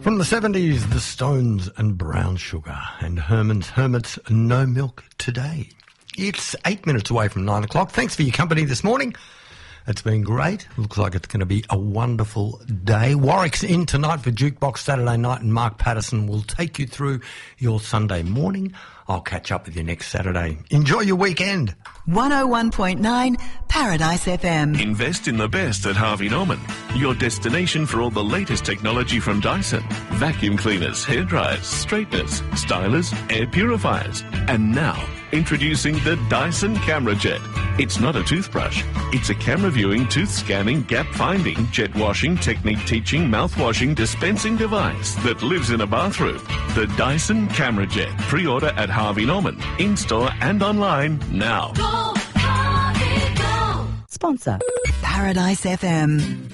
From the 70s, The Stones and Brown Sugar, and Hermits, No Milk Today. It's 8 minutes away from 9 o'clock. Thanks for your company this morning. It's been great. Looks like it's going to be a wonderful day. Warwick's in tonight for Jukebox Saturday night, and Mark Patterson will take you through your Sunday morning. I'll catch up with you next Saturday. Enjoy your weekend. 101.9 Paradise FM. Invest in the best at Harvey Norman, your destination for all the latest technology from Dyson. Vacuum cleaners, hairdryers, straighteners, stylers, air purifiers. And now, introducing the Dyson Camera Jet. It's not a toothbrush. It's a camera viewing, tooth scanning, gap finding, jet washing, technique teaching, mouth washing, dispensing device that lives in a bathroom. The Dyson Camera Jet. Pre-order at Harvey Norman, in-store and online now. Sponsor Paradise FM.